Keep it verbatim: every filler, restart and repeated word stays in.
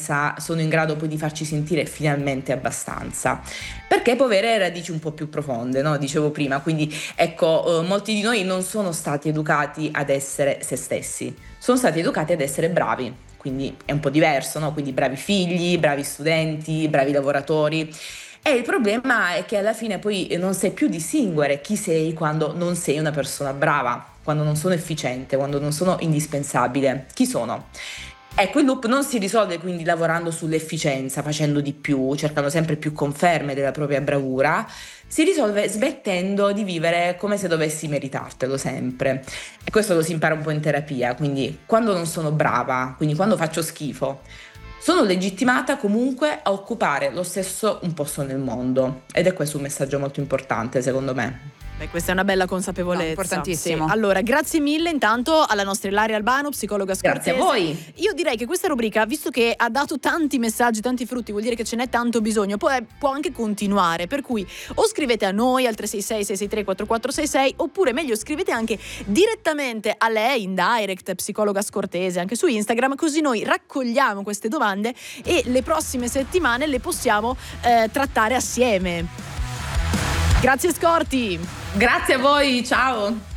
sofferenza sono in grado poi di farci sentire finalmente abbastanza, perché può avere radici un po' più profonde, no? Dicevo prima, quindi ecco, eh, molti di noi non sono stati educati ad essere se stessi, sono stati educati ad essere bravi, quindi è un po' diverso, no? Quindi bravi figli, bravi studenti, bravi lavoratori. E il problema è che alla fine poi non sai più distinguere chi sei quando non sei una persona brava, quando non sono efficiente, quando non sono indispensabile. Chi sono? Ecco, il loop non si risolve quindi lavorando sull'efficienza, facendo di più, cercando sempre più conferme della propria bravura, si risolve smettendo di vivere come se dovessi meritartelo sempre. E questo lo si impara un po' in terapia, quindi quando non sono brava, quindi quando faccio schifo, sono legittimata comunque a occupare lo stesso un posto nel mondo. Ed è questo un messaggio molto importante, secondo me. Beh, questa è una bella consapevolezza. No, importantissimo. Sì. Allora, grazie mille intanto alla nostra Ilaria Albano, psicologa scortese. Grazie a voi. Io direi che questa rubrica, visto che ha dato tanti messaggi, tanti frutti, vuol dire che ce n'è tanto bisogno, poi può anche continuare, per cui o scrivete a noi al tre sei sei sei sei tre quattro quattro sei sei, oppure meglio scrivete anche direttamente a lei in direct, psicologa scortese, anche su Instagram, così noi raccogliamo queste domande e le prossime settimane le possiamo eh, trattare assieme. Grazie Scorti. Grazie a voi, ciao.